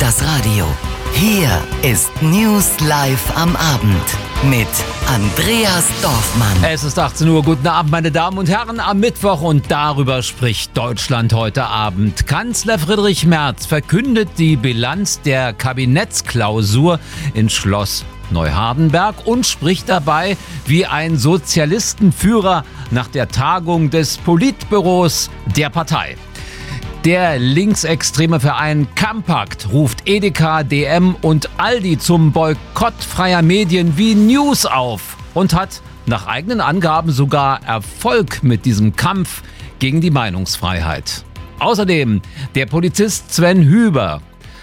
das Radio. Hier ist News Live am Abend mit Andreas Dorfmann. Es ist 18 Uhr. Guten Abend, meine Damen und Herren, am Mittwoch, und darüber spricht Deutschland heute Abend. Kanzler Friedrich Merz verkündet die Bilanz der Kabinettsklausur in Schloss Neuhardenberg und spricht dabei wie ein Sozialistenführer nach der Tagung des Politbüros der Partei. Der linksextreme Verein Campakt ruft Edeka, DM und Aldi zum Boykott freier Medien wie News auf und hat nach eigenen Angaben sogar Erfolg mit diesem Kampf gegen die Meinungsfreiheit. Außerdem der Polizist Sven Hüber.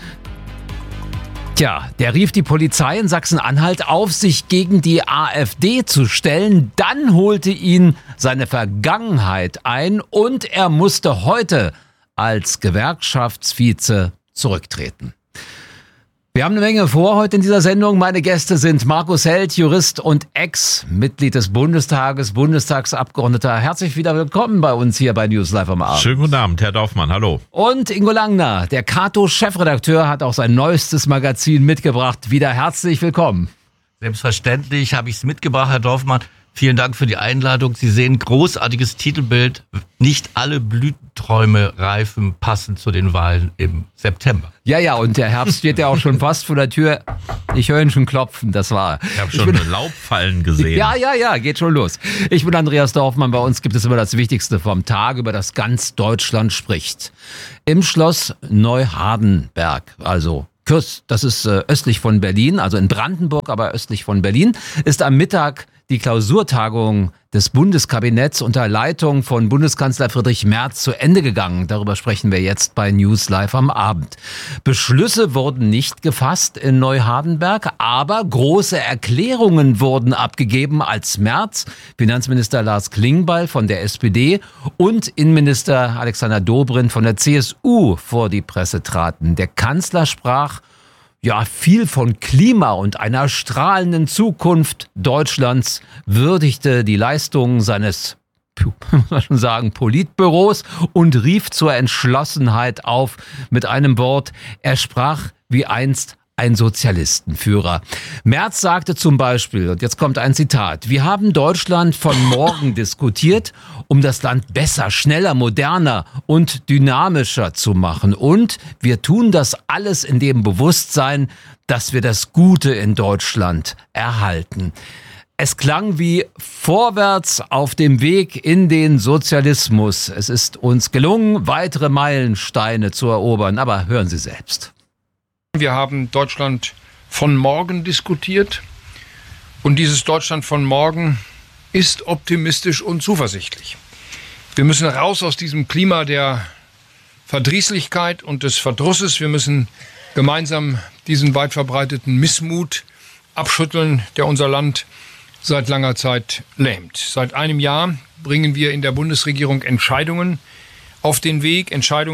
Der rief die Polizei in Sachsen-Anhalt auf, sich gegen die AfD zu stellen. Dann holte ihn seine Vergangenheit ein und er musste heute als Gewerkschaftsvize zurücktreten. Wir haben eine Menge vor heute in dieser Sendung. Meine Gäste sind Markus Held, Jurist und Ex-Mitglied des Bundestages, Bundestagsabgeordneter. Herzlich wieder willkommen bei uns hier bei News Live am Abend. Schönen guten Abend, Herr Dorfmann, hallo. Und Ingo Langner, der Kato-Chefredakteur, hat auch sein neuestes Magazin mitgebracht. Wieder herzlich willkommen. Selbstverständlich habe ich es mitgebracht, Herr Dorfmann. Vielen Dank für die Einladung. Sie sehen großartiges Titelbild. Nicht alle Blütenträume reifen passend zu den Wahlen im September. Ja, und der Herbst steht ja auch schon fast vor der Tür. Ich höre ihn schon klopfen, das war. Ich habe schon Laubfallen gesehen. Ja, geht schon los. Ich bin Andreas Dorfmann. Bei uns gibt es immer das Wichtigste vom Tag, über das ganz Deutschland spricht. Im Schloss Neuhardenberg, also Kürs, das ist östlich von Berlin, also in Brandenburg, aber östlich von Berlin, ist am Mittag die Klausurtagung des Bundeskabinetts unter Leitung von Bundeskanzler Friedrich Merz zu Ende gegangen. Darüber sprechen wir jetzt bei News Live am Abend. Beschlüsse wurden nicht gefasst in Neuhardenberg, aber große Erklärungen wurden abgegeben, als Merz, Finanzminister Lars Klingbeil von der SPD und Innenminister Alexander Dobrindt von der CSU vor die Presse traten. Der Kanzler sprach viel von Klima und einer strahlenden Zukunft Deutschlands, würdigte die Leistungen seines, muss man schon sagen, Politbüros und rief zur Entschlossenheit auf. Mit einem Wort, er sprach wie einst ein Sozialistenführer. Merz sagte zum Beispiel, und jetzt kommt ein Zitat: Wir haben Deutschland von morgen diskutiert, um das Land besser, schneller, moderner und dynamischer zu machen. Und wir tun das alles in dem Bewusstsein, dass wir das Gute in Deutschland erhalten. Es klang wie vorwärts auf dem Weg in den Sozialismus. Es ist uns gelungen, weitere Meilensteine zu erobern. Aber hören Sie selbst. Wir haben Deutschland von morgen diskutiert und dieses Deutschland von morgen ist optimistisch und zuversichtlich. Wir müssen raus aus diesem Klima der Verdrießlichkeit und des Verdrusses. Wir müssen gemeinsam diesen weit verbreiteten Missmut abschütteln, der unser Land seit langer Zeit lähmt. Seit einem Jahr bringen wir in der Bundesregierung Entscheidungen auf den Weg,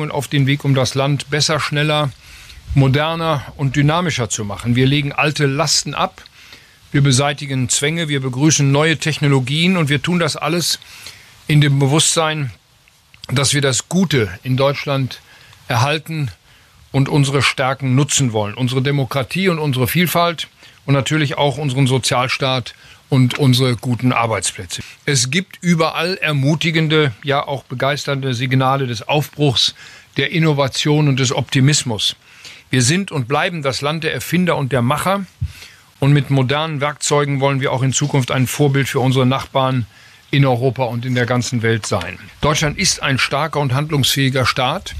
um das Land besser, schneller, moderner und dynamischer zu machen. Wir legen alte Lasten ab, wir beseitigen Zwänge, wir begrüßen neue Technologien und wir tun das alles in dem Bewusstsein, dass wir das Gute in Deutschland erhalten und unsere Stärken nutzen wollen. Unsere Demokratie und unsere Vielfalt und natürlich auch unseren Sozialstaat und unsere guten Arbeitsplätze. Es gibt überall ermutigende, ja auch begeisternde Signale des Aufbruchs, der Innovation und des Optimismus. Wir sind und bleiben das Land der Erfinder und der Macher. Und mit modernen Werkzeugen wollen wir auch in Zukunft ein Vorbild für unsere Nachbarn in Europa und in der ganzen Welt sein. Deutschland ist ein starker und handlungsfähiger Staat.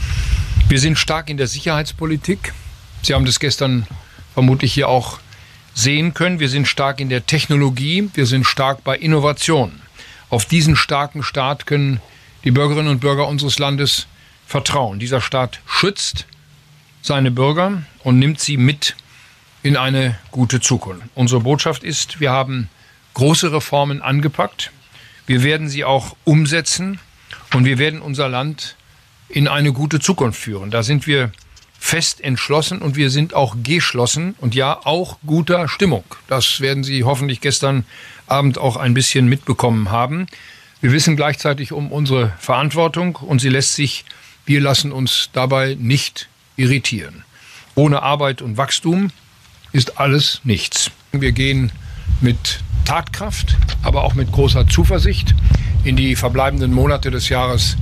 Wir sind stark in der Sicherheitspolitik. Sie haben das gestern vermutlich hier auch sehen können. Wir sind stark in der Technologie. Wir sind stark bei Innovation. Auf diesen starken Staat können die Bürgerinnen und Bürger unseres Landes vertrauen. Dieser Staat schützt seine Bürger und nimmt sie mit in eine gute Zukunft. Unsere Botschaft ist, wir haben große Reformen angepackt, wir werden sie auch umsetzen und wir werden unser Land in eine gute Zukunft führen. Da sind wir fest entschlossen und wir sind auch geschlossen und ja, auch guter Stimmung. Das werden Sie hoffentlich gestern Abend auch ein bisschen mitbekommen haben. Wir wissen gleichzeitig um unsere Verantwortung und wir lassen uns dabei nicht irritieren. Ohne Arbeit und Wachstum ist alles nichts. Wir gehen mit Tatkraft, aber auch mit großer Zuversicht in die verbleibenden Monate des Jahres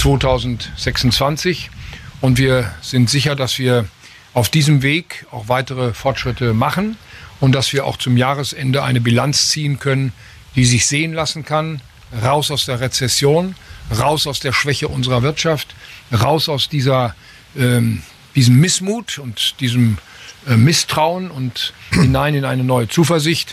2026. Und wir sind sicher, dass wir auf diesem Weg auch weitere Fortschritte machen und dass wir auch zum Jahresende eine Bilanz ziehen können, die sich sehen lassen kann. Raus aus der Rezession, raus aus der Schwäche unserer Wirtschaft, raus aus diesem Missmut und diesem Misstrauen und hinein in eine neue Zuversicht.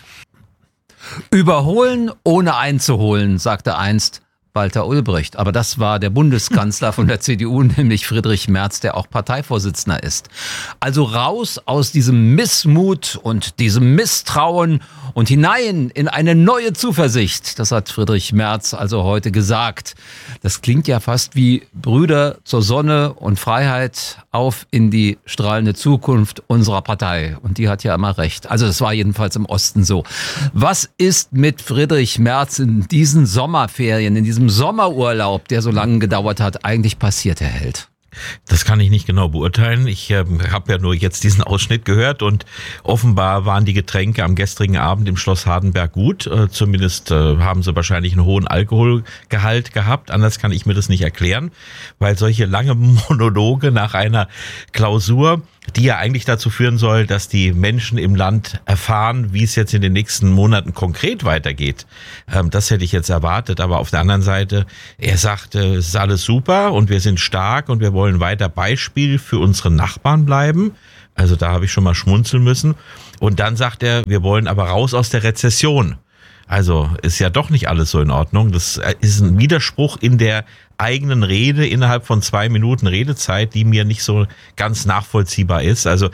Überholen ohne einzuholen, sagte einst Walter Ulbricht. Aber das war der Bundeskanzler von der CDU, nämlich Friedrich Merz, der auch Parteivorsitzender ist. Also raus aus diesem Missmut und diesem Misstrauen und hinein in eine neue Zuversicht. Das hat Friedrich Merz also heute gesagt. Das klingt ja fast wie Brüder zur Sonne und Freiheit auf in die strahlende Zukunft unserer Partei. Und die hat ja immer recht. Also das war jedenfalls im Osten so. Was ist mit Friedrich Merz in diesen Sommerferien, in diesem Sommerurlaub, der so lange gedauert hat, eigentlich passiert, Herr Held? Das kann ich nicht genau beurteilen. Ich habe ja nur jetzt diesen Ausschnitt gehört und offenbar waren die Getränke am gestrigen Abend im Schloss Hardenberg gut. Zumindest haben sie wahrscheinlich einen hohen Alkoholgehalt gehabt. Anders kann ich mir das nicht erklären, weil solche lange Monologe nach einer Klausur, die ja eigentlich dazu führen soll, dass die Menschen im Land erfahren, wie es jetzt in den nächsten Monaten konkret weitergeht. Das hätte ich jetzt erwartet. Aber auf der anderen Seite, er sagte, es ist alles super und wir sind stark und wir wollen weiter Beispiel für unsere Nachbarn bleiben. Also da habe ich schon mal schmunzeln müssen. Und dann sagt er, wir wollen aber raus aus der Rezession. Also ist ja doch nicht alles so in Ordnung. Das ist ein Widerspruch in der eigenen Rede innerhalb von 2 Minuten Redezeit, die mir nicht so ganz nachvollziehbar ist. Also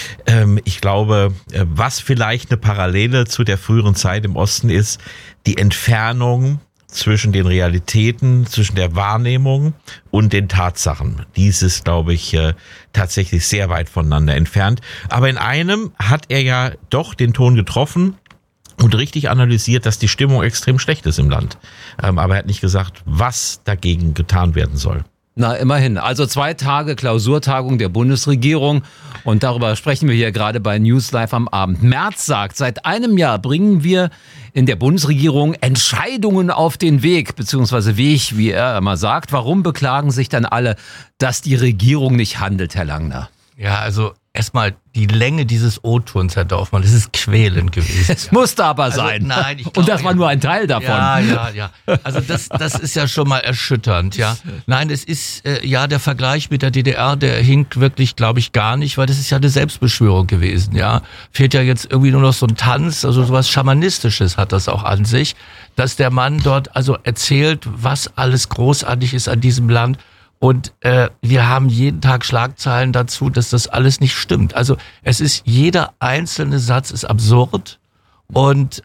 ich glaube, was vielleicht eine Parallele zu der früheren Zeit im Osten ist, die Entfernung zwischen den Realitäten, zwischen der Wahrnehmung und den Tatsachen. Dies ist, glaube ich, tatsächlich sehr weit voneinander entfernt. Aber in einem hat er ja doch den Ton getroffen und richtig analysiert, dass die Stimmung extrem schlecht ist im Land. Aber er hat nicht gesagt, was dagegen getan werden soll. Na, immerhin. Also 2 Tage Klausurtagung der Bundesregierung und darüber sprechen wir hier gerade bei News Live am Abend. Merz sagt, seit einem Jahr bringen wir in der Bundesregierung Entscheidungen auf den Weg, beziehungsweise Weg, wie er immer sagt. Warum beklagen sich dann alle, dass die Regierung nicht handelt, Herr Langner? Ja, also erstmal die Länge dieses O-Tons, Herr Dorfmann, das ist quälend gewesen. Es musste aber sein. Nein, ich glaube, und das war nur ein Teil davon. Ja. Also das ist ja schon mal erschütternd, ja. Nein, es ist, der Vergleich mit der DDR, der hinkt wirklich, glaube ich, gar nicht, weil das ist ja eine Selbstbeschwörung gewesen, ja. Fehlt ja jetzt irgendwie nur noch so ein Tanz, also sowas Schamanistisches hat das auch an sich, dass der Mann dort also erzählt, was alles großartig ist an diesem Land. Und wir haben jeden Tag Schlagzeilen dazu, dass das alles nicht stimmt. Also es ist, jeder einzelne Satz ist absurd. Und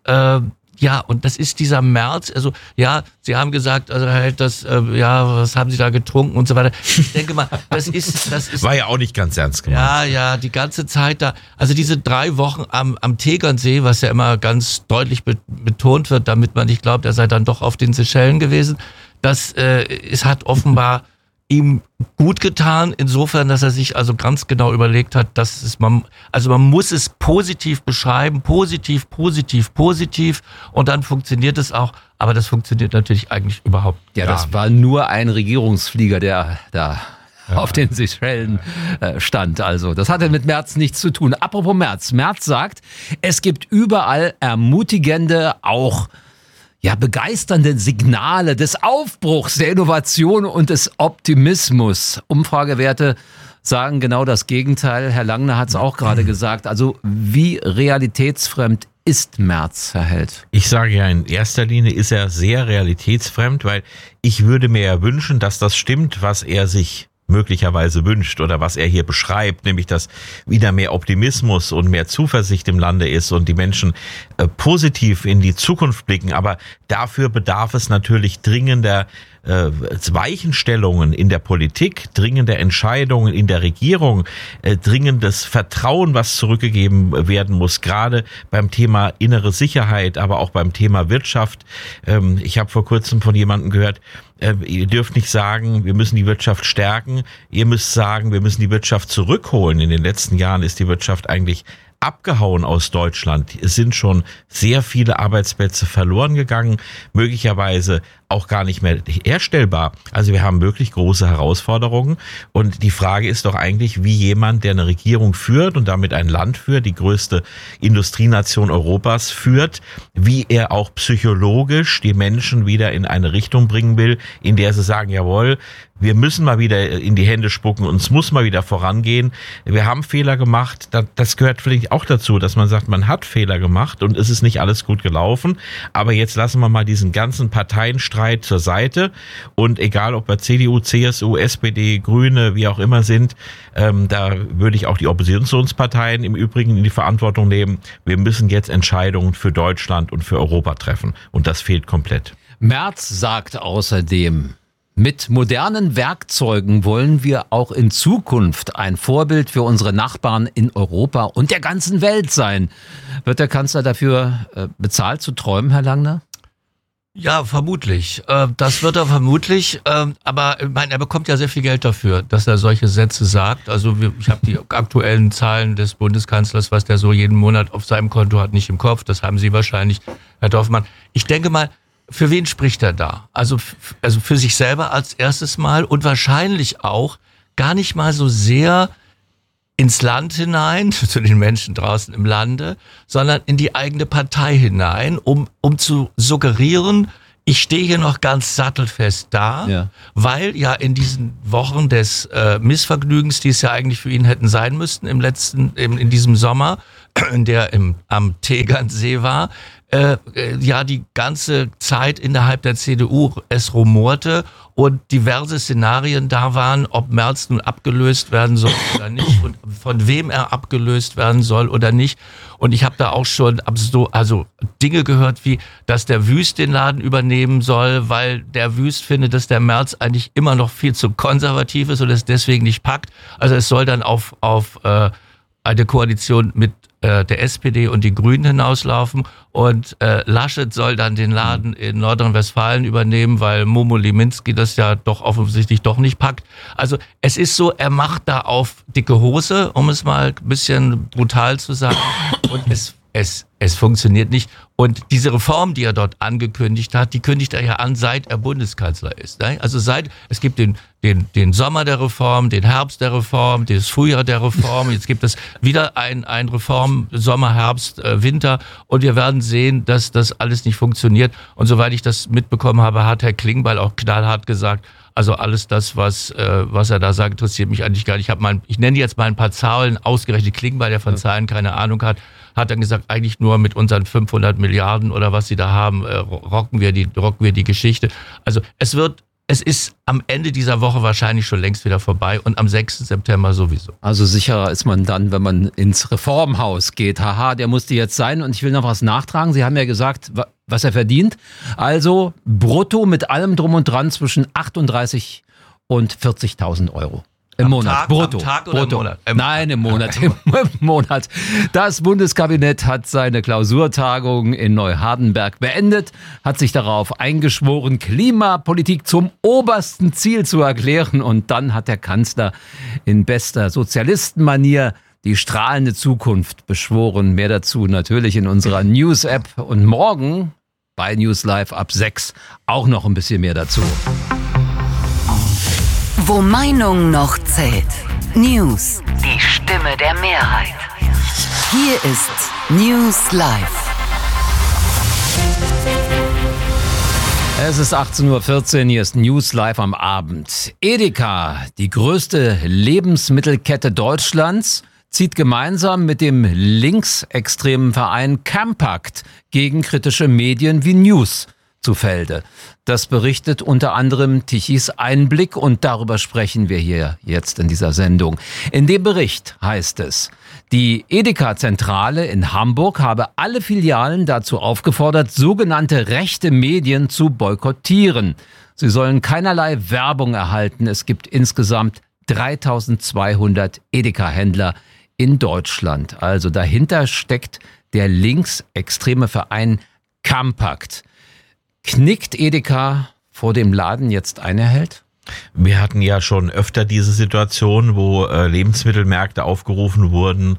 und das ist dieser Merz. Also ja, Sie haben gesagt, also Herr Held, was haben Sie da getrunken und so weiter. Ich denke mal, das ist war ja auch nicht ganz ernst gemeint. Ja, die ganze Zeit da. Also diese 3 Wochen am Tegernsee, was ja immer ganz deutlich betont wird, damit man nicht glaubt, er sei dann doch auf den Seychellen gewesen. Das hat offenbar ihm gut getan, insofern, dass er sich also ganz genau überlegt hat, man muss es positiv beschreiben, positiv und dann funktioniert es auch, aber das funktioniert natürlich eigentlich überhaupt gar nicht. Ja, das war nur ein Regierungsflieger, der da auf den Seychellen stand. Also das hatte mit Merz nichts zu tun. Apropos Merz. Merz sagt, es gibt überall ermutigende, auch begeisternde Signale des Aufbruchs, der Innovation und des Optimismus. Umfragewerte sagen genau das Gegenteil. Herr Langner hat es auch gerade gesagt. Also wie realitätsfremd ist Merz, Herr Held? Ich sage ja, in erster Linie ist er sehr realitätsfremd, weil ich würde mir ja wünschen, dass das stimmt, was er sich möglicherweise wünscht oder was er hier beschreibt, nämlich dass wieder mehr Optimismus und mehr Zuversicht im Lande ist und die Menschen positiv in die Zukunft blicken. Aber dafür bedarf es natürlich dringender Weichenstellungen in der Politik, dringende Entscheidungen in der Regierung, dringendes Vertrauen, was zurückgegeben werden muss, gerade beim Thema innere Sicherheit, aber auch beim Thema Wirtschaft. Ich habe vor kurzem von jemandem gehört, Ihr dürft nicht sagen, wir müssen die Wirtschaft stärken. Ihr müsst sagen, wir müssen die Wirtschaft zurückholen. In den letzten Jahren ist die Wirtschaft eigentlich abgehauen aus Deutschland. Es sind schon sehr viele Arbeitsplätze verloren gegangen, möglicherweise auch gar nicht mehr herstellbar. Also wir haben wirklich große Herausforderungen und die Frage ist doch eigentlich, wie jemand, der eine Regierung führt und damit ein Land führt, die größte Industrienation Europas führt, wie er auch psychologisch die Menschen wieder in eine Richtung bringen will, in der sie sagen, jawohl, wir müssen mal wieder in die Hände spucken, uns muss mal wieder vorangehen. Wir haben Fehler gemacht. Das gehört vielleicht auch dazu, dass man sagt, man hat Fehler gemacht und es ist nicht alles gut gelaufen. Aber jetzt lassen wir mal diesen ganzen Parteienstreit zur Seite. Und egal, ob wir CDU, CSU, SPD, Grüne, wie auch immer sind, da würde ich auch die Oppositionsparteien im Übrigen in die Verantwortung nehmen. Wir müssen jetzt Entscheidungen für Deutschland und für Europa treffen. Und das fehlt komplett. Merz sagt außerdem, mit modernen Werkzeugen wollen wir auch in Zukunft ein Vorbild für unsere Nachbarn in Europa und der ganzen Welt sein. Wird der Kanzler dafür bezahlt zu träumen, Herr Langner? Ja, vermutlich. Das wird er vermutlich. Aber ich meine, er bekommt ja sehr viel Geld dafür, dass er solche Sätze sagt. Also ich habe die aktuellen Zahlen des Bundeskanzlers, was der so jeden Monat auf seinem Konto hat, nicht im Kopf. Das haben Sie wahrscheinlich, Herr Dorfmann. Ich denke mal, für wen spricht er da? Also für sich selber als erstes Mal und wahrscheinlich auch gar nicht mal so sehr ins Land hinein, zu den Menschen draußen im Lande, sondern in die eigene Partei hinein, um zu suggerieren, ich stehe hier noch ganz sattelfest da, weil ja in diesen Wochen des Missvergnügens, die es ja eigentlich für ihn hätten sein müssten in diesem Sommer, der am Tegernsee war, ja die ganze Zeit innerhalb der CDU es rumorte und diverse Szenarien da waren, ob Merz nun abgelöst werden soll oder nicht und von wem er abgelöst werden soll oder nicht. Und ich habe da auch schon Dinge gehört, wie, dass der Wüst den Laden übernehmen soll, weil der Wüst findet, dass der Merz eigentlich immer noch viel zu konservativ ist und es deswegen nicht packt. Also es soll dann auf eine Koalition mit der SPD und die Grünen hinauslaufen und Laschet soll dann den Laden in Nordrhein-Westfalen übernehmen, weil Momo Lewinsky das ja doch offensichtlich doch nicht packt. Also es ist so, er macht da auf dicke Hose, um es mal ein bisschen brutal zu sagen, und es funktioniert nicht. Und diese Reform, die er dort angekündigt hat, die kündigt er ja an, seit er Bundeskanzler ist. Ne? Also es gibt den Sommer der Reform, den Herbst der Reform, das Frühjahr der Reform. Jetzt gibt es wieder ein Reform, Sommer, Herbst, Winter. Und wir werden sehen, dass das alles nicht funktioniert. Und soweit ich das mitbekommen habe, hat Herr Klingbeil auch knallhart gesagt, also alles das, was er da sagt, interessiert mich eigentlich gar nicht. Ich nenne jetzt mal ein paar Zahlen, ausgerechnet Klingbeil, der von Zahlen keine Ahnung hat dann gesagt, eigentlich nur mit unseren 500 Milliarden oder was sie da haben, rocken wir die Geschichte. Also es ist am Ende dieser Woche wahrscheinlich schon längst wieder vorbei und am 6. September sowieso. Also sicherer ist man dann, wenn man ins Reformhaus geht. Haha, der musste jetzt sein und ich will noch was nachtragen. Sie haben ja gesagt, was er verdient. Also brutto mit allem drum und dran zwischen 38 und 40.000 Euro. Im Monat, brutto. Am Tag oder brutto. im Monat? Nein, im Monat. Im Monat. Das Bundeskabinett hat seine Klausurtagung in Neuhardenberg beendet, hat sich darauf eingeschworen, Klimapolitik zum obersten Ziel zu erklären. Und dann hat der Kanzler in bester Sozialistenmanier die strahlende Zukunft beschworen. Mehr dazu natürlich in unserer News-App. Und morgen bei News Live ab 6 auch noch ein bisschen mehr dazu. Wo Meinung noch zählt. News. Die Stimme der Mehrheit. Hier ist News Live. Es ist 18.14 Uhr, hier ist News Live am Abend. Edeka, die größte Lebensmittelkette Deutschlands, zieht gemeinsam mit dem linksextremen Verein Campact gegen kritische Medien wie News zu Felde. Das berichtet unter anderem Tichys Einblick und darüber sprechen wir hier jetzt in dieser Sendung. In dem Bericht heißt es, die Edeka-Zentrale in Hamburg habe alle Filialen dazu aufgefordert, sogenannte rechte Medien zu boykottieren. Sie sollen keinerlei Werbung erhalten. Es gibt insgesamt 3.200 Edeka-Händler in Deutschland. Also dahinter steckt der linksextreme Verein Campact. Knickt Edeka vor dem Laden jetzt einhält? Wir hatten ja schon öfter diese Situation, wo Lebensmittelmärkte aufgerufen wurden,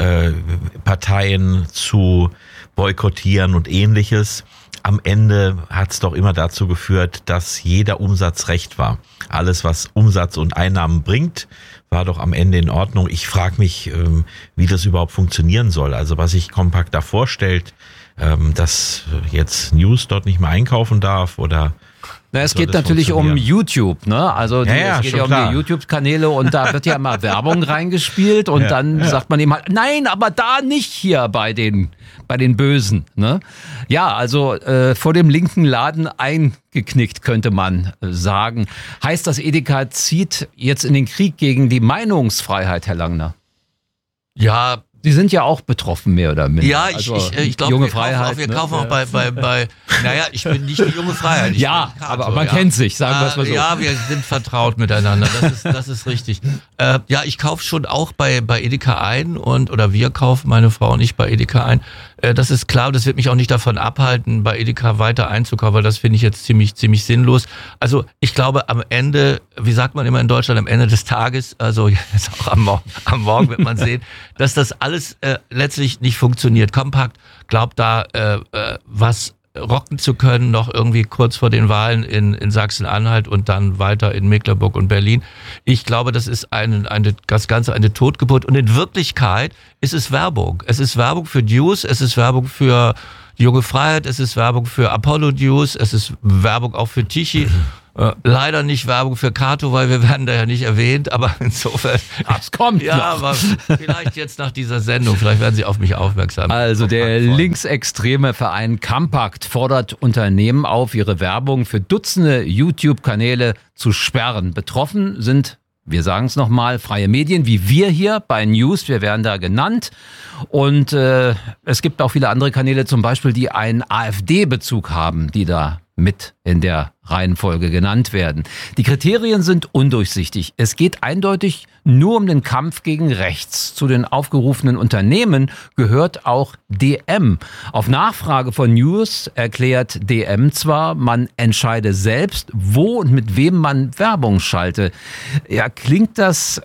Parteien zu boykottieren und Ähnliches. Am Ende hat es doch immer dazu geführt, dass jeder Umsatz recht war. Alles, was Umsatz und Einnahmen bringt, war doch am Ende in Ordnung. Ich frage mich, wie das überhaupt funktionieren soll. Also was sich Compact da vorstellt, dass jetzt News dort nicht mehr einkaufen darf oder... Na, es geht natürlich um YouTube, ne? Also es geht ja um die YouTube-Kanäle und da wird ja immer Werbung reingespielt und dann sagt man ihm halt, nein, aber da nicht hier bei den Bösen, ne? Ja, also vor dem linken Laden eingeknickt, könnte man sagen. Heißt das, Edeka zieht jetzt in den Krieg gegen die Meinungsfreiheit, Herr Langner? Ja, Sie sind ja auch betroffen, mehr oder minder. Ja, ich glaube, junge wir Freiheit, kaufen auch bei, naja, ich bin nicht die junge Freiheit. Ja, aber man kennt sich, sagen wir es mal so. Ja, wir sind vertraut miteinander, das ist richtig. Ja, ich kaufe schon auch bei Edeka ein oder wir kaufen, meine Frau und ich, bei Edeka ein. Das ist klar, das wird mich auch nicht davon abhalten, bei Edeka weiter einzukaufen, weil das finde ich jetzt ziemlich sinnlos. Also ich glaube, am Ende, wie sagt man immer in Deutschland, am Ende des Tages, also jetzt auch am Morgen wird man sehen, dass das alles letztlich nicht funktioniert. Compact glaubt da was rocken zu können, noch irgendwie kurz vor den Wahlen in Sachsen-Anhalt und dann weiter in Mecklenburg und Berlin. Ich glaube, das ist das Ganze eine Totgeburt und in Wirklichkeit ist es Werbung. Es ist Werbung für News, es ist Werbung für Junge Freiheit, es ist Werbung für Apollo News, es ist Werbung auch für Tichy. Leider nicht Werbung für Kato, weil wir werden da ja nicht erwähnt, aber insofern. Es kommt ja, noch. Aber vielleicht jetzt nach dieser Sendung, vielleicht werden Sie auf mich aufmerksam. Also der linksextreme Verein Compact fordert Unternehmen auf, ihre Werbung für Dutzende YouTube-Kanäle zu sperren. Betroffen sind, wir sagen es nochmal, freie Medien wie wir hier bei News, wir werden da genannt. Und es gibt auch viele andere Kanäle, zum Beispiel, die einen AfD-Bezug haben, die da mit in der Reihenfolge genannt werden. Die Kriterien sind undurchsichtig. Es geht eindeutig nur um den Kampf gegen rechts. Zu den aufgerufenen Unternehmen gehört auch DM. Auf Nachfrage von News erklärt DM zwar, man entscheide selbst, wo und mit wem man Werbung schalte. Ja, klingt das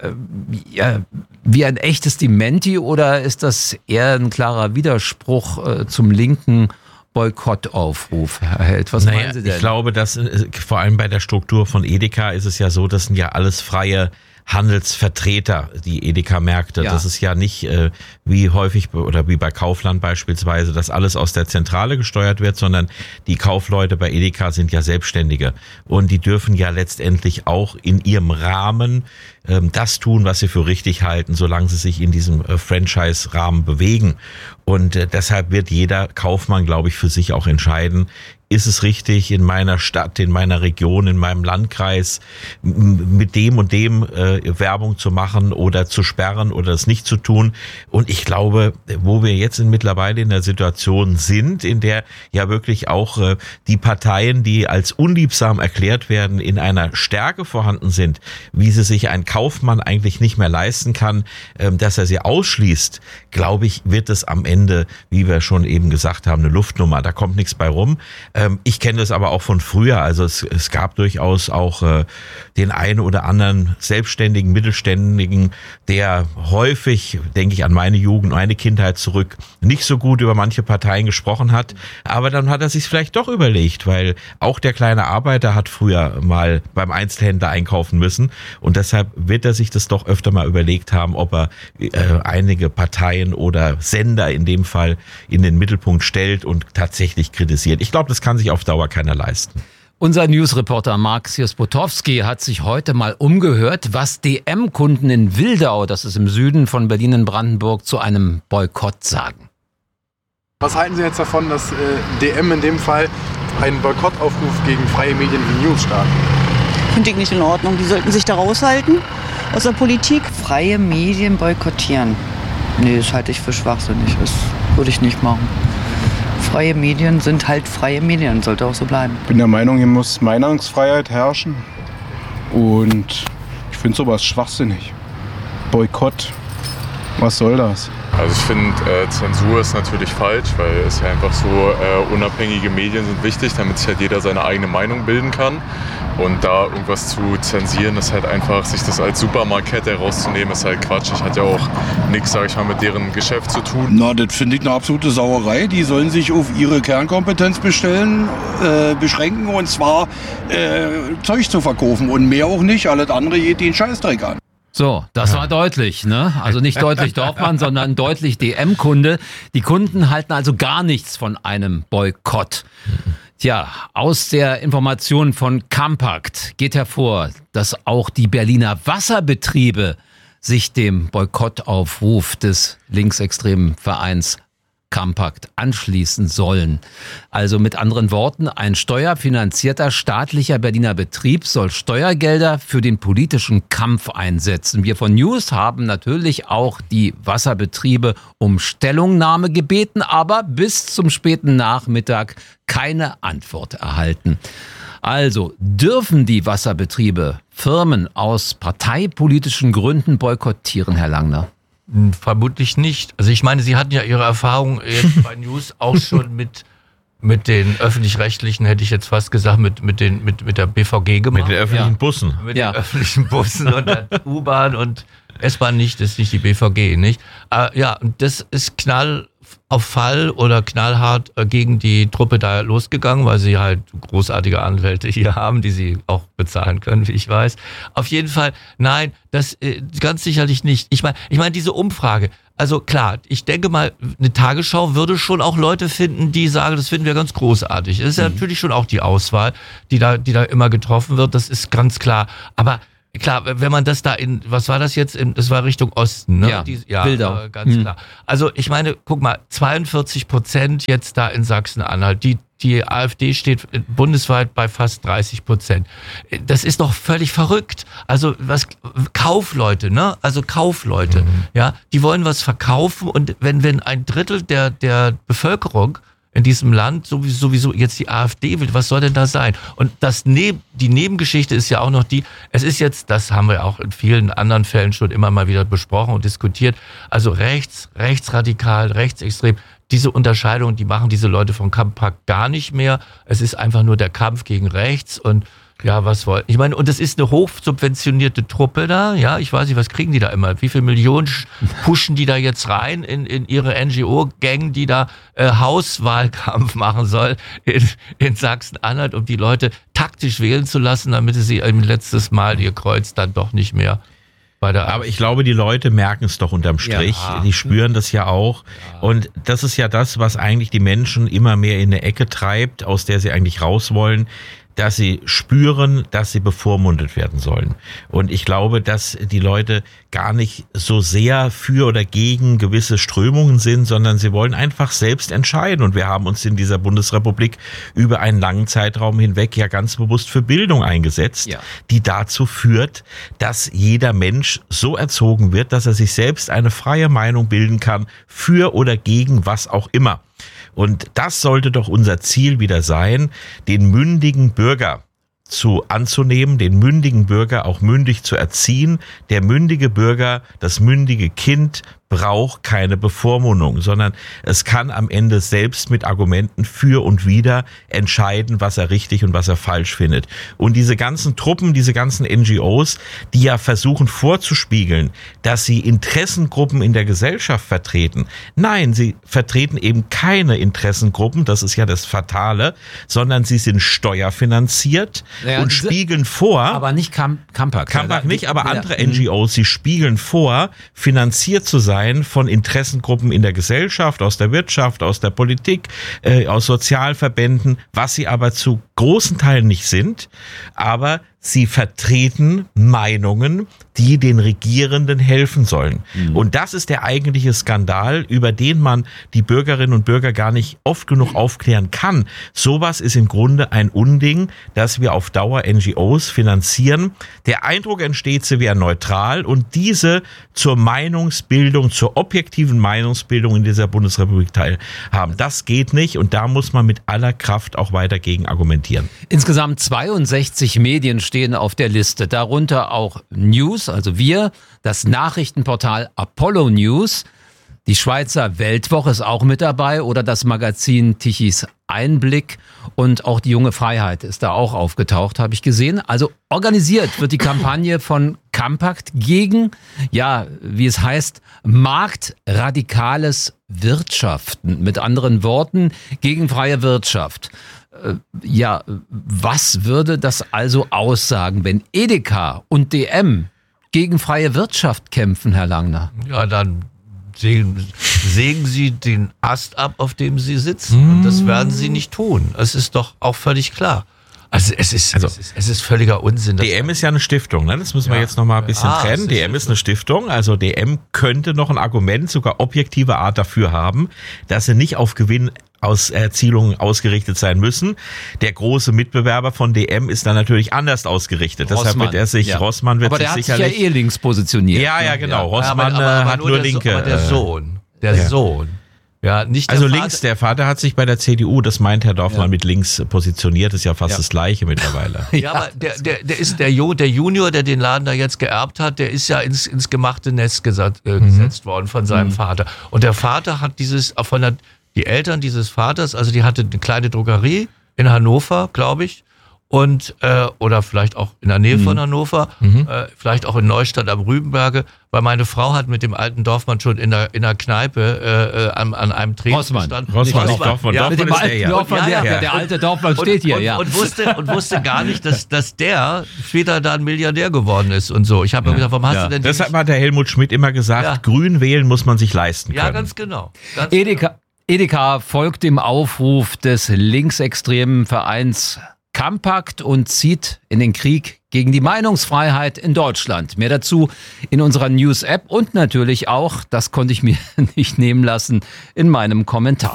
wie ein echtes Dementi oder ist das eher ein klarer Widerspruch zum linken Boykottaufruf, Herr Held? Was meinen Sie denn? Ich glaube, dass vor allem bei der Struktur von Edeka ist es ja so, das sind ja alles freie Handelsvertreter, die Edeka-Märkte. Ja. Das ist ja nicht wie häufig oder wie bei Kaufland beispielsweise, dass alles aus der Zentrale gesteuert wird, sondern die Kaufleute bei Edeka sind ja Selbstständige und die dürfen ja letztendlich auch in ihrem Rahmen das tun, was sie für richtig halten, solange sie sich in diesem Franchise-Rahmen bewegen. Und deshalb wird jeder Kaufmann, glaube ich, für sich auch entscheiden, ist es richtig, in meiner Stadt, in meiner Region, in meinem Landkreis mit dem und dem Werbung zu machen oder zu sperren oder es nicht zu tun. Und ich glaube, wo wir jetzt mittlerweile in der Situation sind, in der ja wirklich auch die Parteien, die als unliebsam erklärt werden, in einer Stärke vorhanden sind, wie sie sich ein Kaufmann eigentlich nicht mehr leisten kann, dass er sie ausschließt, glaube ich, wird es am Ende, wie wir schon eben gesagt haben, eine Luftnummer. Da kommt nichts bei rum. Ich kenne das aber auch von früher. Also es gab durchaus auch den einen oder anderen selbstständigen, mittelständigen, der häufig, denke ich an meine Jugend, meine Kindheit zurück, nicht so gut über manche Parteien gesprochen hat. Aber dann hat er sich vielleicht doch überlegt, weil auch der kleine Arbeiter hat früher mal beim Einzelhändler einkaufen müssen. Und deshalb wird er sich das doch öfter mal überlegt haben, ob er einige Parteien oder Sender in dem Fall in den Mittelpunkt stellt und tatsächlich kritisiert. Ich glaube, das kann sich auf Dauer keiner leisten. Unser Newsreporter Marxius Potowski hat sich heute mal umgehört, was DM-Kunden in Wildau, das ist im Süden von Berlin in Brandenburg, zu einem Boykott sagen. Was halten Sie jetzt davon, dass DM in dem Fall einen Boykottaufruf gegen freie Medien wie News startet? Finde ich nicht in Ordnung. Die sollten sich da raushalten aus der Politik. Freie Medien boykottieren? Nee, das halte ich für schwachsinnig. Das würde ich nicht machen. Freie Medien sind halt freie Medien, sollte auch so bleiben. Ich bin der Meinung, hier muss Meinungsfreiheit herrschen. Und ich finde sowas schwachsinnig. Boykott, was soll das? Also ich finde, Zensur ist natürlich falsch, weil es ja einfach so, unabhängige Medien sind wichtig, damit sich halt jeder seine eigene Meinung bilden kann. Und da irgendwas zu zensieren, ist halt einfach, sich das als Supermarktkette herauszunehmen, ist halt Quatsch. Ich hatte ja auch nichts, sage ich mal, mit deren Geschäft zu tun. Na, das finde ich eine absolute Sauerei. Die sollen sich auf ihre Kernkompetenz beschränken, und zwar Zeug zu verkaufen und mehr auch nicht. Alles andere geht den Scheißdreck an. So, das war deutlich, ne? Also nicht deutlich Dorfmann, sondern deutlich DM-Kunde. Die Kunden halten also gar nichts von einem Boykott. Tja, aus der Information von Campact geht hervor, dass auch die Berliner Wasserbetriebe sich dem Boykottaufruf des linksextremen Vereins Campact anschließen sollen. Also mit anderen Worten, ein steuerfinanzierter staatlicher Berliner Betrieb soll Steuergelder für den politischen Kampf einsetzen. Wir von News haben natürlich auch die Wasserbetriebe um Stellungnahme gebeten, aber bis zum späten Nachmittag keine Antwort erhalten. Also, dürfen die Wasserbetriebe Firmen aus parteipolitischen Gründen boykottieren, Herr Langner? Vermutlich nicht. Also ich meine, Sie hatten ja Ihre Erfahrung jetzt bei News auch schon mit den öffentlich-rechtlichen, hätte ich jetzt fast gesagt, mit der BVG gemacht. Mit den öffentlichen Bussen. Mit den öffentlichen Bussen und der U-Bahn und S-Bahn nicht, das ist nicht die BVG, nicht? Ja, und das ist Knall auf Fall oder knallhart gegen die Truppe da losgegangen, weil sie halt großartige Anwälte hier haben, die sie auch bezahlen können, wie ich weiß. Auf jeden Fall, nein, das ganz sicherlich nicht. Ich meine diese Umfrage, also klar, ich denke mal, eine Tagesschau würde schon auch Leute finden, die sagen, das finden wir ganz großartig. Das ist ja natürlich schon auch die Auswahl, die da immer getroffen wird, das ist ganz klar. Aber klar, wenn man das da was war das jetzt? Das war Richtung Osten, ne? Ja, Bildau. Ganz klar. Also ich meine, guck mal, 42% jetzt da in Sachsen-Anhalt. Die AfD steht bundesweit bei fast 30%. Das ist doch völlig verrückt. Also Kaufleute, ne? Also Kaufleute, ja, die wollen was verkaufen, und wenn ein Drittel der Bevölkerung in diesem Land sowieso jetzt die AfD will, was soll denn da sein? Und die Nebengeschichte ist ja auch noch es ist jetzt, das haben wir auch in vielen anderen Fällen schon immer mal wieder besprochen und diskutiert, also rechtsradikal, rechtsextrem, diese Unterscheidung, die machen diese Leute von Campact gar nicht mehr. Es ist einfach nur der Kampf gegen rechts und ja, ich meine, und es ist eine hochsubventionierte Truppe da, ja, ich weiß nicht, was kriegen die da immer? Wie viel Millionen pushen die da jetzt rein in ihre NGO-Gang, die da Hauswahlkampf machen soll in Sachsen-Anhalt, um die Leute taktisch wählen zu lassen, damit sie im letztes Mal ihr Kreuz dann doch nicht mehr bei der Aber ich glaube, die Leute merken es doch unterm Strich. Ja. Die spüren das ja auch. Ja. Und das ist ja das, was eigentlich die Menschen immer mehr in eine Ecke treibt, aus der sie eigentlich raus wollen, dass sie spüren, dass sie bevormundet werden sollen. Und ich glaube, dass die Leute gar nicht so sehr für oder gegen gewisse Strömungen sind, sondern sie wollen einfach selbst entscheiden. Und wir haben uns in dieser Bundesrepublik über einen langen Zeitraum hinweg ja ganz bewusst für Bildung eingesetzt, die dazu führt, dass jeder Mensch so erzogen wird, dass er sich selbst eine freie Meinung bilden kann, für oder gegen was auch immer. Und das sollte doch unser Ziel wieder sein, den mündigen Bürger anzunehmen, den mündigen Bürger auch mündig zu erziehen. Der mündige Bürger, das mündige Kind braucht keine Bevormundung, sondern es kann am Ende selbst mit Argumenten für und wider entscheiden, was er richtig und was er falsch findet. Und diese ganzen Truppen, diese ganzen NGOs, die ja versuchen vorzuspiegeln, dass sie Interessengruppen in der Gesellschaft vertreten. Nein, sie vertreten eben keine Interessengruppen, das ist ja das Fatale, sondern sie sind steuerfinanziert und spiegeln vor. Aber nicht Campact. Campact nicht, aber andere NGOs, sie spiegeln vor, finanziert zu sein von Interessengruppen in der Gesellschaft, aus der Wirtschaft, aus der Politik, aus Sozialverbänden, was sie aber zu großen Teilen nicht sind, aber sie vertreten Meinungen, die den Regierenden helfen sollen. Und das ist der eigentliche Skandal, über den man die Bürgerinnen und Bürger gar nicht oft genug aufklären kann. Sowas ist im Grunde ein Unding, dass wir auf Dauer NGOs finanzieren. Der Eindruck entsteht, sie wären neutral und diese zur Meinungsbildung, zur objektiven Meinungsbildung in dieser Bundesrepublik teilhaben. Das geht nicht und da muss man mit aller Kraft auch weiter gegen argumentieren. Insgesamt 62 Medien stehen auf der Liste, darunter auch News, also wir, das Nachrichtenportal Apollo News, Die Schweizer Weltwoche ist auch mit dabei oder das Magazin Tichys Einblick und auch die Junge Freiheit ist da auch aufgetaucht, habe ich gesehen. Also organisiert wird die Kampagne von Campact gegen, ja, wie es heißt, marktradikales Wirtschaften. Mit anderen Worten, gegen freie Wirtschaft. Ja, was würde das also aussagen, wenn Edeka und DM gegen freie Wirtschaft kämpfen, Herr Langner? Ja, dann sägen Sie den Ast ab, auf dem Sie sitzen. Und das werden Sie nicht tun. Es ist doch auch völlig klar. Also es ist völliger Unsinn. DM ist ja eine Stiftung, ne? Das müssen wir jetzt noch mal ein bisschen trennen. DM ist eine Stiftung, also DM könnte noch ein Argument, sogar objektive Art dafür haben, dass sie nicht auf Gewinn aus Erzielungen ausgerichtet sein müssen. Der große Mitbewerber von DM ist dann natürlich anders ausgerichtet. Rossmann. Deshalb wird er sich, Rossmann wird aber sich der sicherlich... hat sich ja links positioniert. Ja, genau. Rossmann aber hat nur Linke. Aber der Sohn. Ja, nicht der also Vater. links, der Vater hat sich bei der CDU, das meint Herr Dorfmann, mit links positioniert, ist ja fast das Gleiche mittlerweile. Ja, aber der ist der Junior, der den Laden da jetzt geerbt hat, der ist ja ins gemachte Nest gesetzt worden von seinem Vater. Und der Vater hat die Eltern dieses Vaters, also die hatte eine kleine Drogerie in Hannover, glaube ich, und oder vielleicht auch in der Nähe von Hannover, vielleicht auch in Neustadt am Rübenberge, weil meine Frau hat mit dem alten Dorfmann schon in der Kneipe an einem Tresen gestanden. Rossmann. Ja, mit dem alten Dorfmann, der alte Dorfmann steht hier, und wusste gar nicht, dass der später da ein Milliardär geworden ist und so. Ich habe mir gedacht, warum hast du denn... Deshalb hat der Helmut Schmidt immer gesagt, grün wählen muss man sich leisten können. Ja, ganz genau. Edeka folgt dem Aufruf des linksextremen Vereins Campact und zieht in den Krieg gegen die Meinungsfreiheit in Deutschland. Mehr dazu in unserer News-App und natürlich auch, das konnte ich mir nicht nehmen lassen, in meinem Kommentar.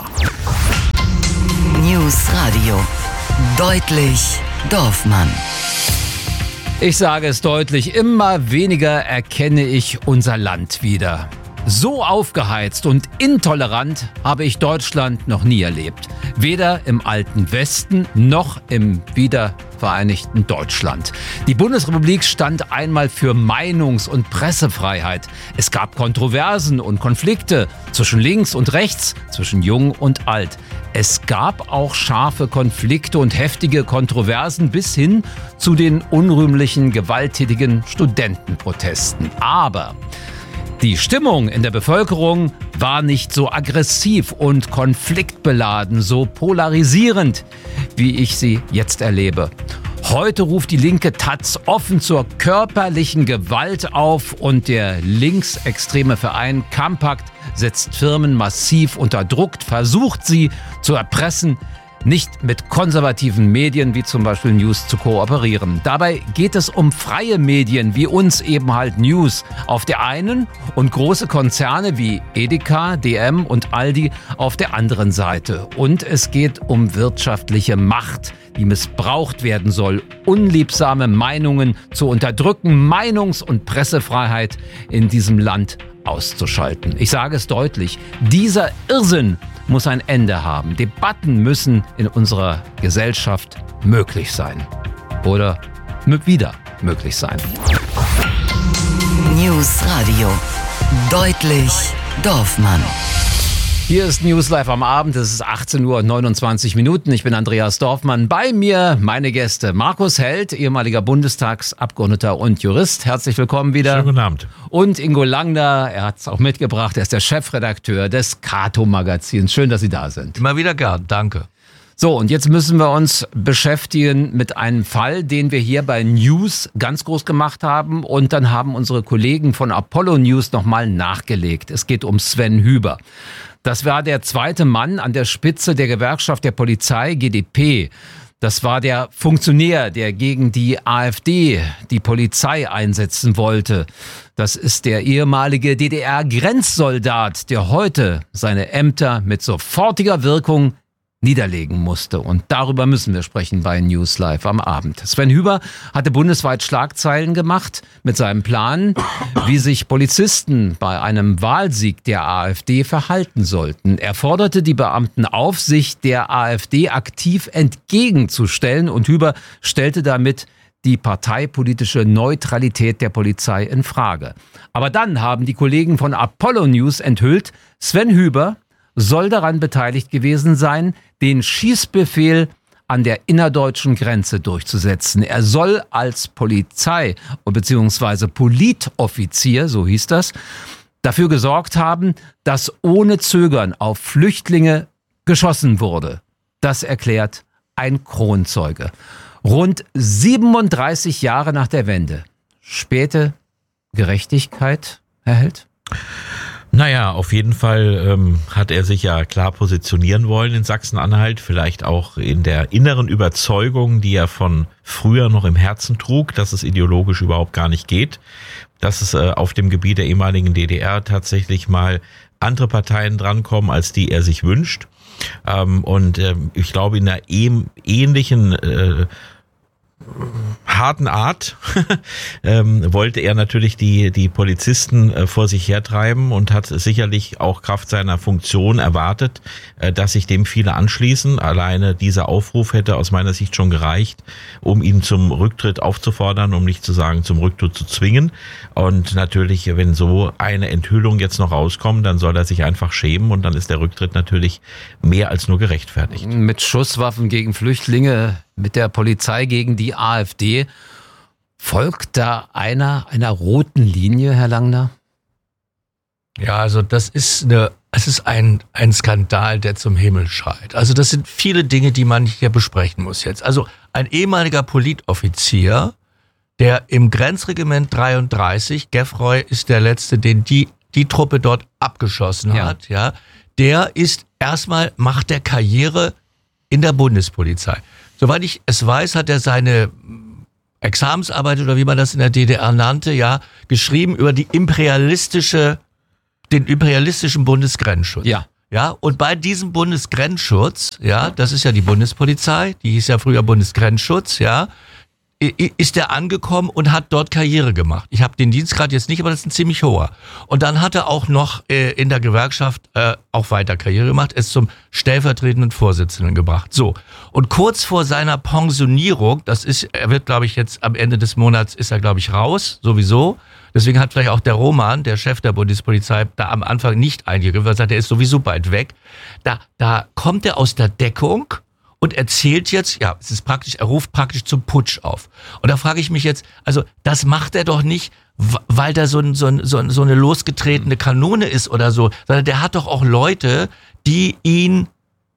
News Radio. Deutlich Dorfmann. Ich sage es deutlich, immer weniger erkenne ich unser Land wieder. So aufgeheizt und intolerant habe ich Deutschland noch nie erlebt. Weder im alten Westen noch im wiedervereinigten Deutschland. Die Bundesrepublik stand einmal für Meinungs- und Pressefreiheit. Es gab Kontroversen und Konflikte zwischen links und rechts, zwischen jung und alt. Es gab auch scharfe Konflikte und heftige Kontroversen bis hin zu den unrühmlichen, gewalttätigen Studentenprotesten. Aber die Stimmung in der Bevölkerung war nicht so aggressiv und konfliktbeladen, so polarisierend, wie ich sie jetzt erlebe. Heute ruft die linke Taz offen zur körperlichen Gewalt auf und der linksextreme Verein Campact setzt Firmen massiv unter Druck, versucht sie zu erpressen, nicht mit konservativen Medien wie zum Beispiel News zu kooperieren. Dabei geht es um freie Medien wie uns eben halt News auf der einen und große Konzerne wie Edeka, DM und Aldi auf der anderen Seite. Und es geht um wirtschaftliche Macht, die missbraucht werden soll, unliebsame Meinungen zu unterdrücken, Meinungs- und Pressefreiheit in diesem Land auszuschalten. Ich sage es deutlich, dieser Irrsinn muss ein Ende haben. Debatten müssen in unserer Gesellschaft möglich sein. Oder wieder möglich sein. News Radio. Deutlich Dorfmann. Hier ist News Live am Abend, es ist 18:29 Uhr. Ich bin Andreas Dorfmann. Bei mir meine Gäste Markus Held, ehemaliger Bundestagsabgeordneter und Jurist. Herzlich willkommen wieder. Schönen guten Abend. Und Ingo Langner, er hat es auch mitgebracht, er ist der Chefredakteur des Kato-Magazins. Schön, dass Sie da sind. Immer wieder gern, danke. So, und jetzt müssen wir uns beschäftigen mit einem Fall, den wir hier bei News ganz groß gemacht haben. Und dann haben unsere Kollegen von Apollo News nochmal nachgelegt. Es geht um Sven Hüber. Das war der zweite Mann an der Spitze der Gewerkschaft der Polizei, GdP. Das war der Funktionär, der gegen die AfD die Polizei einsetzen wollte. Das ist der ehemalige DDR-Grenzsoldat, der heute seine Ämter mit sofortiger Wirkung niederlegen musste. Und darüber müssen wir sprechen bei News Live am Abend. Sven Hüber hatte bundesweit Schlagzeilen gemacht mit seinem Plan, wie sich Polizisten bei einem Wahlsieg der AfD verhalten sollten. Er forderte die Beamten auf, sich der AfD aktiv entgegenzustellen und Hüber stellte damit die parteipolitische Neutralität der Polizei in Frage. Aber dann haben die Kollegen von Apollo News enthüllt, Sven Hüber soll daran beteiligt gewesen sein, den Schießbefehl an der innerdeutschen Grenze durchzusetzen. Er soll als Polizei- bzw. Politoffizier, so hieß das, dafür gesorgt haben, dass ohne Zögern auf Flüchtlinge geschossen wurde. Das erklärt ein Kronzeuge. Rund 37 Jahre nach der Wende. Späte Gerechtigkeit, Herr Held? Naja, auf jeden Fall hat er sich ja klar positionieren wollen in Sachsen-Anhalt, vielleicht auch in der inneren Überzeugung, die er von früher noch im Herzen trug, dass es ideologisch überhaupt gar nicht geht, dass es auf dem Gebiet der ehemaligen DDR tatsächlich mal andere Parteien drankommen, als die er sich wünscht. Und ich glaube, in einer ähnlichen harten Art wollte er natürlich die Polizisten vor sich hertreiben und hat sicherlich auch Kraft seiner Funktion erwartet, dass sich dem viele anschließen. Alleine dieser Aufruf hätte aus meiner Sicht schon gereicht, um ihn zum Rücktritt aufzufordern, um nicht zu sagen zum Rücktritt zu zwingen. Und natürlich, wenn so eine Enthüllung jetzt noch rauskommt, dann soll er sich einfach schämen und dann ist der Rücktritt natürlich mehr als nur gerechtfertigt. Mit Schusswaffen gegen Flüchtlinge, mit der Polizei gegen die AfD. Folgt da einer roten Linie, Herr Langner? Ja, also es ist ein Skandal, der zum Himmel schreit. Also das sind viele Dinge, die man hier besprechen muss jetzt. Also ein ehemaliger Politoffizier, der im Grenzregiment 33, Geffroy ist der letzte, den die Truppe dort abgeschossen hat, ja, der ist erstmal, macht der Karriere in der Bundespolizei. Soweit ich es weiß, hat er seine Examensarbeit oder wie man das in der DDR nannte, ja, geschrieben über den imperialistischen Bundesgrenzschutz. Ja. Ja, und bei diesem Bundesgrenzschutz, ja, das ist ja die Bundespolizei, die hieß ja früher Bundesgrenzschutz, ja, ist er angekommen und hat dort Karriere gemacht. Ich habe den Dienstgrad jetzt nicht, aber das ist ein ziemlich hoher. Und dann hat er auch noch in der Gewerkschaft auch weiter Karriere gemacht, ist zum stellvertretenden Vorsitzenden gebracht. So, und kurz vor seiner Pensionierung, er wird, glaube ich, jetzt am Ende des Monats ist er, glaube ich, raus, sowieso. Deswegen hat vielleicht auch der Roman, der Chef der Bundespolizei, da am Anfang nicht eingegriffen, weil er sagt, er ist sowieso bald weg. Da kommt er aus der Deckung und erzählt jetzt, ja, es ist praktisch, er ruft praktisch zum Putsch auf. Und da frage ich mich jetzt, also das macht er doch nicht, weil da so eine losgetretene Kanone ist oder so, sondern der hat doch auch Leute, die ihn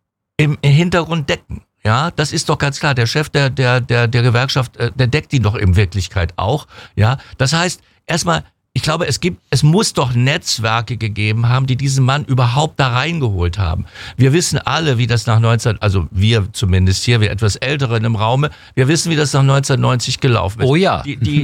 im Hintergrund decken. Ja, das ist doch ganz klar. Der Chef der Gewerkschaft, der deckt ihn doch in Wirklichkeit auch. Ja, das heißt, erstmal, ich glaube, es muss doch Netzwerke gegeben haben, die diesen Mann überhaupt da reingeholt haben. Wir wissen alle, wie das also wir zumindest hier, wir etwas Älteren im Raume, wir wissen, wie das nach 1990 gelaufen ist. Oh ja.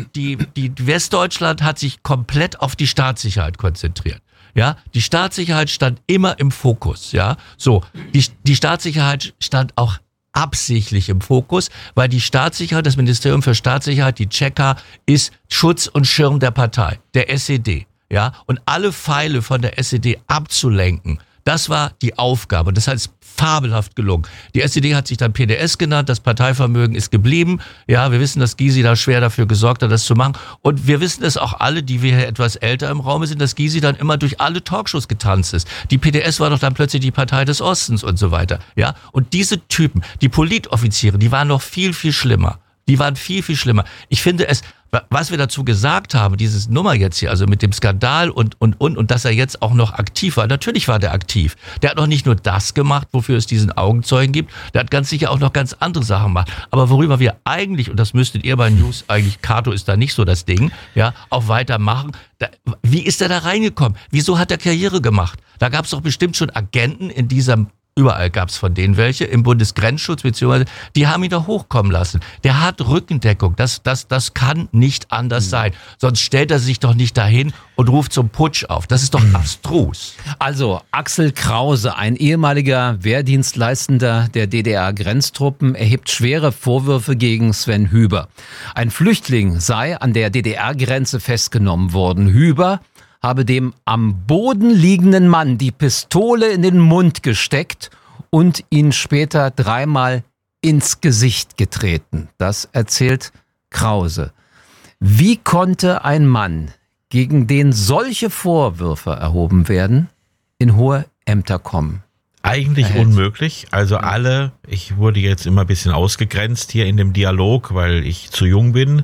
Die Westdeutschland hat sich komplett auf die Staatssicherheit konzentriert. Ja, die Staatssicherheit stand immer im Fokus. Ja, so, die Staatssicherheit stand auch absichtlich im Fokus, weil die Staatssicherheit, das Ministerium für Staatssicherheit, die Tscheka, ist Schutz und Schirm der Partei, der SED. Ja, und alle Pfeile von der SED abzulenken, das war die Aufgabe. Das heißt, fabelhaft gelungen. Die SED hat sich dann PDS genannt, das Parteivermögen ist geblieben. Ja, wir wissen, dass Gysi da schwer dafür gesorgt hat, das zu machen. Und wir wissen es auch alle, die wir hier etwas älter im Raum sind, dass Gysi dann immer durch alle Talkshows getanzt ist. Die PDS war doch dann plötzlich die Partei des Ostens und so weiter. Ja, und diese Typen, die Politoffiziere, die waren noch viel, viel schlimmer. Die waren viel, viel schlimmer. Ich finde es, was wir dazu gesagt haben, dieses Nummer jetzt hier, also mit dem Skandal und dass er jetzt auch noch aktiv war. Natürlich war der aktiv. Der hat noch nicht nur das gemacht, wofür es diesen Augenzeugen gibt. Der hat ganz sicher auch noch ganz andere Sachen gemacht. Aber worüber wir eigentlich, und das müsstet ihr bei News eigentlich, Kato ist da nicht so das Ding, ja, auch weitermachen. Wie ist er da reingekommen? Wieso hat er Karriere gemacht? Da gab es doch bestimmt schon Agenten in diesem Überall gab es von denen welche, im Bundesgrenzschutz, beziehungsweise die haben ihn da hochkommen lassen. Der hat Rückendeckung, das kann nicht anders sein. Sonst stellt er sich doch nicht dahin und ruft zum Putsch auf. Das ist doch abstrus. Also Axel Krause, ein ehemaliger Wehrdienstleistender der DDR-Grenztruppen, erhebt schwere Vorwürfe gegen Sven Hüber. Ein Flüchtling sei an der DDR-Grenze festgenommen worden. Hüber habe dem am Boden liegenden Mann die Pistole in den Mund gesteckt und ihn später 3-mal ins Gesicht getreten. Das erzählt Krause. Wie konnte ein Mann, gegen den solche Vorwürfe erhoben werden, in hohe Ämter kommen? Eigentlich unmöglich. Also ich wurde jetzt immer ein bisschen ausgegrenzt hier in dem Dialog, weil ich zu jung bin.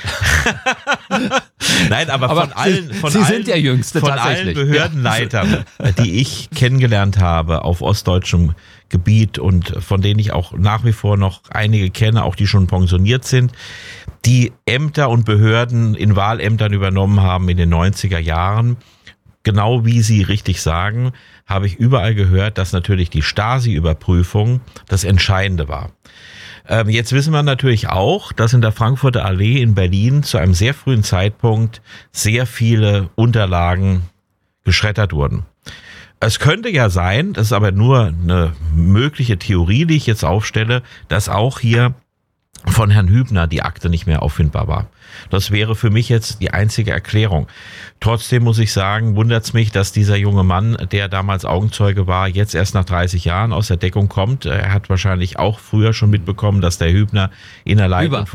Nein, aber Sie sind der Jüngste von tatsächlich. allen Behördenleitern, die ich kennengelernt habe auf ostdeutschem Gebiet und von denen ich auch nach wie vor noch einige kenne, auch die schon pensioniert sind, die Ämter und Behörden in Wahlämtern übernommen haben in den 90er Jahren, genau wie Sie richtig sagen, habe ich überall gehört, dass natürlich die Stasi-Überprüfung das Entscheidende war. Jetzt wissen wir natürlich auch, dass in der Frankfurter Allee in Berlin zu einem sehr frühen Zeitpunkt sehr viele Unterlagen geschreddert wurden. Es könnte ja sein, das ist aber nur eine mögliche Theorie, die ich jetzt aufstelle, dass auch hier von Herrn Hübner die Akte nicht mehr auffindbar war. Das wäre für mich jetzt die einzige Erklärung. Trotzdem muss ich sagen, wundert es mich, dass dieser junge Mann, der damals Augenzeuge war, jetzt erst nach 30 Jahren aus der Deckung kommt. Er hat wahrscheinlich auch früher schon mitbekommen, dass der Hübner in einer leitenden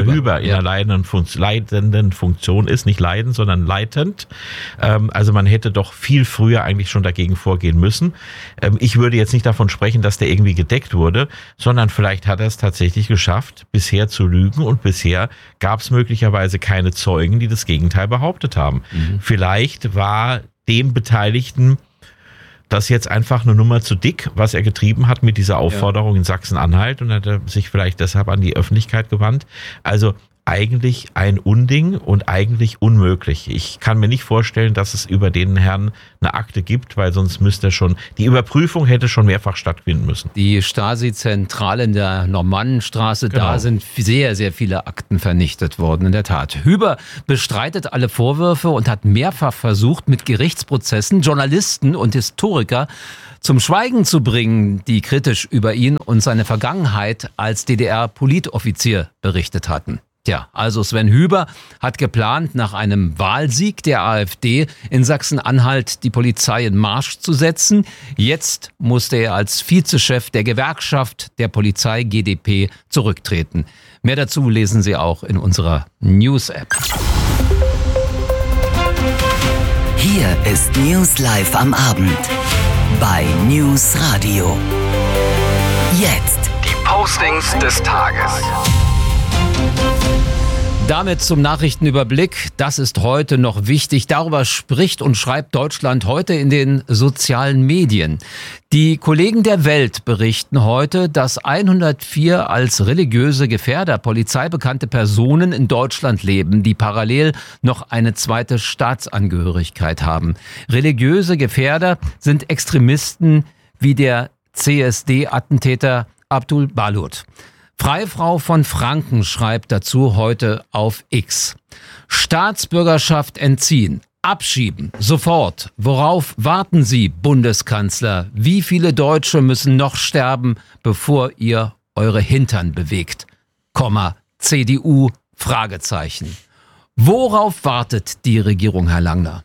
Funktion ist, nicht leidend, sondern leitend. Also man hätte doch viel früher eigentlich schon dagegen vorgehen müssen. Ich würde jetzt nicht davon sprechen, dass der irgendwie gedeckt wurde, sondern vielleicht hat er es tatsächlich geschafft, bisher zu lügen, und bisher gab es möglicherweise keine Zeugen, die das Gegenteil behauptet haben. Vielleicht war dem Beteiligten das jetzt einfach eine Nummer zu dick, was er getrieben hat mit dieser Aufforderung in Sachsen-Anhalt, und hat er sich vielleicht deshalb an die Öffentlichkeit gewandt. Also eigentlich ein Unding und eigentlich unmöglich. Ich kann mir nicht vorstellen, dass es über den Herrn eine Akte gibt, weil sonst müsste die Überprüfung hätte schon mehrfach stattfinden müssen. Die Stasi-Zentrale in der Normannenstraße, Genau. Da sind sehr, sehr viele Akten vernichtet worden, in der Tat. Hüber bestreitet alle Vorwürfe und hat mehrfach versucht, mit Gerichtsprozessen Journalisten und Historiker zum Schweigen zu bringen, die kritisch über ihn und seine Vergangenheit als DDR-Politoffizier berichtet hatten. Tja, also Sven Hüber hat geplant, nach einem Wahlsieg der AfD in Sachsen-Anhalt die Polizei in Marsch zu setzen. Jetzt musste er als Vizechef der Gewerkschaft der Polizei GdP zurücktreten. Mehr dazu lesen Sie auch in unserer News-App. Hier ist News Live am Abend bei News Radio. Jetzt die Postings des Tages. Damit zum Nachrichtenüberblick. Das ist heute noch wichtig. Darüber spricht und schreibt Deutschland heute in den sozialen Medien. Die Kollegen der Welt berichten heute, dass 104 als religiöse Gefährder polizeibekannte Personen in Deutschland leben, die parallel noch eine zweite Staatsangehörigkeit haben. Religiöse Gefährder sind Extremisten wie der CSD-Attentäter Abdul Balut. Freifrau von Franken schreibt dazu heute auf X. Staatsbürgerschaft entziehen, abschieben, sofort. Worauf warten Sie, Bundeskanzler? Wie viele Deutsche müssen noch sterben, bevor ihr eure Hintern bewegt? CDU, Fragezeichen. Worauf wartet die Regierung, Herr Langner?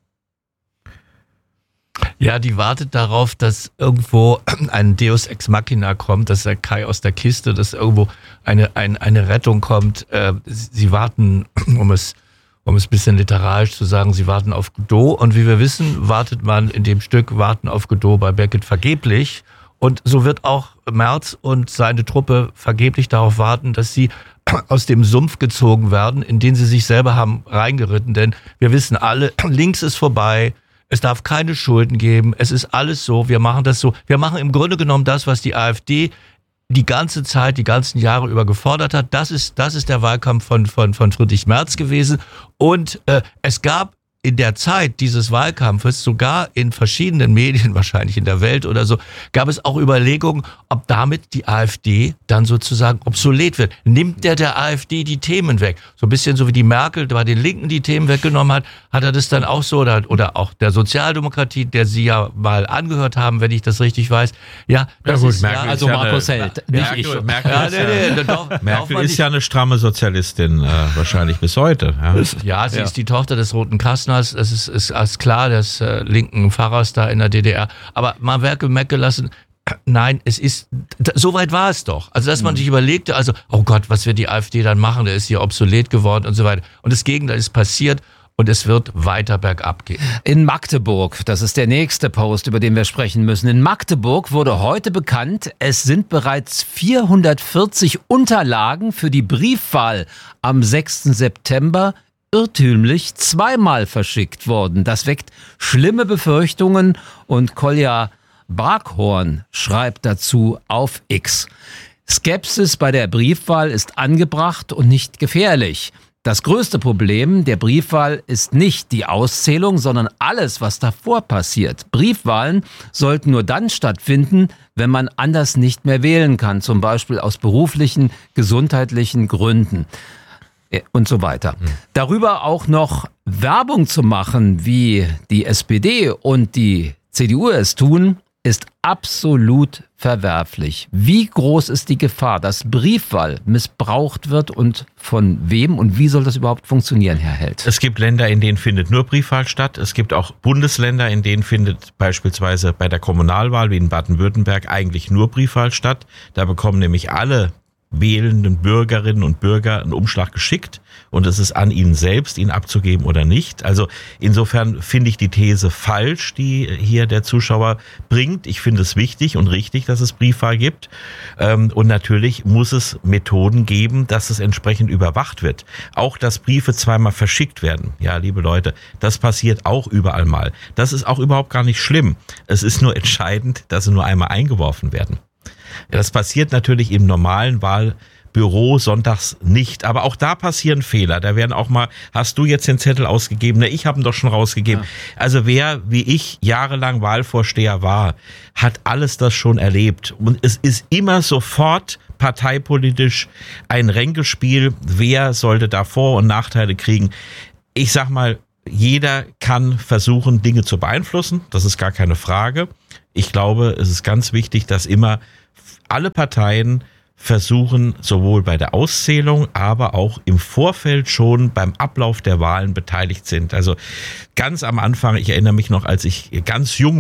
Ja, die wartet darauf, dass irgendwo ein Deus Ex Machina kommt, dass der Kai aus der Kiste, dass irgendwo eine Rettung kommt. Sie warten, um es ein bisschen literarisch zu sagen, sie warten auf Godot. Und wie wir wissen, wartet man in dem Stück Warten auf Godot bei Beckett vergeblich. Und so wird auch Merz und seine Truppe vergeblich darauf warten, dass sie aus dem Sumpf gezogen werden, in den sie sich selber haben reingeritten. Denn wir wissen alle, links ist vorbei. Es darf keine Schulden geben. Es ist alles so. Wir machen das so. Wir machen im Grunde genommen das, was die AfD die ganze Zeit, die ganzen Jahre über gefordert hat. Das ist der Wahlkampf von Friedrich Merz gewesen. Und es gab in der Zeit dieses Wahlkampfes, sogar in verschiedenen Medien, wahrscheinlich in der Welt oder so, gab es auch Überlegungen, ob damit die AfD dann sozusagen obsolet wird. Nimmt der AfD die Themen weg? So ein bisschen so wie die Merkel bei den Linken die Themen weggenommen hat, hat er das dann auch so, oder auch der Sozialdemokratie, der Sie ja mal angehört haben, wenn ich das richtig weiß. Ja, das ja gut, ist Merkel ja, also Markus Held, nicht ich. Merkel ist ja eine stramme Sozialistin, wahrscheinlich bis heute. Ja, sie ist die Tochter des Roten Kastners. Es ist klar, des linken Pfarrers da in der DDR. Aber mal Werke weggelassen, Nein, so weit war es doch. Also, dass man sich überlegte, oh Gott, was wird die AfD dann machen? Der ist hier obsolet geworden und so weiter. Und das Gegenteil ist passiert. Und es wird weiter bergab gehen. In Magdeburg, das ist der nächste Post, über den wir sprechen müssen. In Magdeburg wurde heute bekannt, es sind bereits 440 Unterlagen für die Briefwahl am 6. September irrtümlich zweimal verschickt worden. Das weckt schlimme Befürchtungen und Kolja Barkhorn schreibt dazu auf X. Skepsis bei der Briefwahl ist angebracht und nicht gefährlich. Das größte Problem der Briefwahl ist nicht die Auszählung, sondern alles, was davor passiert. Briefwahlen sollten nur dann stattfinden, wenn man anders nicht mehr wählen kann, zum Beispiel aus beruflichen, gesundheitlichen Gründen und so weiter. Darüber auch noch Werbung zu machen, wie die SPD und die CDU es tun, ist absolut verwerflich. Wie groß ist die Gefahr, dass Briefwahl missbraucht wird und von wem und wie soll das überhaupt funktionieren, Herr Held? Es gibt Länder, in denen findet nur Briefwahl statt. Es gibt auch Bundesländer, in denen findet beispielsweise bei der Kommunalwahl wie in Baden-Württemberg eigentlich nur Briefwahl statt. Da bekommen nämlich alle wählenden Bürgerinnen und Bürger einen Umschlag geschickt und es ist an ihnen selbst, ihn abzugeben oder nicht. Also insofern finde ich die These falsch, die hier der Zuschauer bringt. Ich finde es wichtig und richtig, dass es Briefwahl gibt und natürlich muss es Methoden geben, dass es entsprechend überwacht wird. Auch, dass Briefe zweimal verschickt werden. Ja, liebe Leute, das passiert auch überall mal. Das ist auch überhaupt gar nicht schlimm. Es ist nur entscheidend, dass sie nur einmal eingeworfen werden. Ja, das passiert natürlich im normalen Wahlbüro sonntags nicht. Aber auch da passieren Fehler. Da werden auch mal, hast du jetzt den Zettel ausgegeben? Ne, ich habe ihn doch schon rausgegeben. Ja. Also wer, wie ich, jahrelang Wahlvorsteher war, hat alles das schon erlebt. Und es ist immer sofort parteipolitisch ein Ränkespiel. Wer sollte da Vor- und Nachteile kriegen? Ich sag mal, jeder kann versuchen, Dinge zu beeinflussen. Das ist gar keine Frage. Ich glaube, es ist ganz wichtig, dass immer alle Parteien versuchen, sowohl bei der Auszählung, aber auch im Vorfeld schon beim Ablauf der Wahlen beteiligt sind. Also ganz am Anfang, ich erinnere mich noch, als ich ganz jung